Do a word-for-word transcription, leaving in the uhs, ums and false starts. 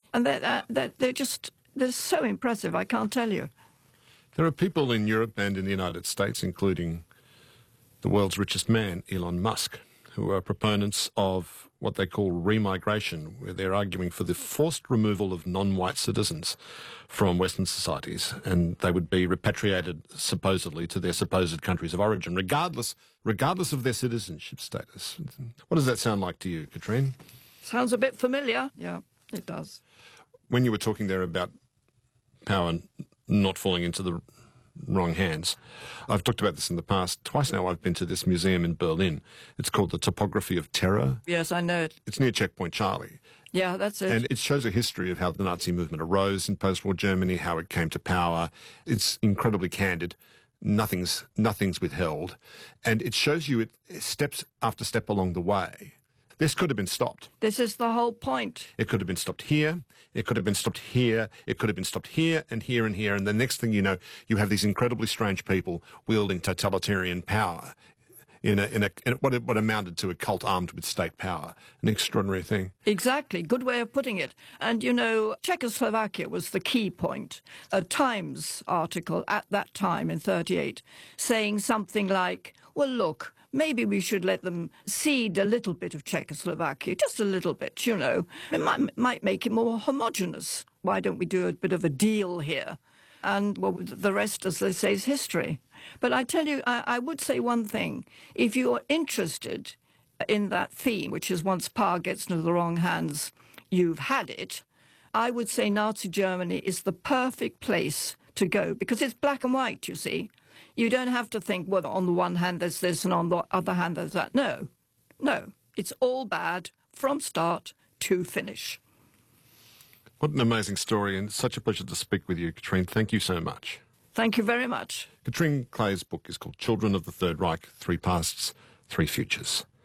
And they're, uh, they're, they're just, they're so impressive, I can't tell you. There are people in Europe and in the United States, including the world's richest man, Elon Musk, who are proponents of what they call remigration, where they're arguing for the forced removal of non-white citizens from Western societies, and they would be repatriated, supposedly, to their supposed countries of origin, regardless regardless of their citizenship status. What does that sound like to you, Katrine? Sounds a bit familiar. Yeah, it does. When you were talking there about power not falling into the wrong hands, I've talked about this in the past. Twice now I've been to this museum in Berlin. It's called the Topography of Terror. Yes, I know it. It's near Checkpoint Charlie. Yeah, that's it. And it shows a history of how the Nazi movement arose in post-war Germany, how it came to power. It's incredibly candid. Nothing's nothing's withheld. And it shows you it steps after step along the way. This could have been stopped. This is the whole point. It could have been stopped here. It could have been stopped here. It could have been stopped here and here and here. And the next thing you know, you have these incredibly strange people wielding totalitarian power in a, in a in what, what amounted to a cult armed with state power. An extraordinary thing. Exactly. Good way of putting it. And, you know, Czechoslovakia was the key point. A Times article at that time in thirty-eight saying something like, well, look, maybe we should let them cede a little bit of Czechoslovakia, just a little bit, you know. It might, might make it more homogenous. Why don't we do a bit of a deal here? And, well, the rest, as they say, is history. But I tell you, I, I would say one thing. If you're interested in that theme, which is once power gets into the wrong hands, you've had it, I would say Nazi Germany is the perfect place to go, because it's black and white, you see. You don't have to think, well, on the one hand there's this and on the other hand there's that. No, no, it's all bad from start to finish. What an amazing story, and such a pleasure to speak with you, Katrine. Thank you so much. Thank you very much. Katrine Clay's book is called Children of the Third Reich, Three Pasts, Three Futures.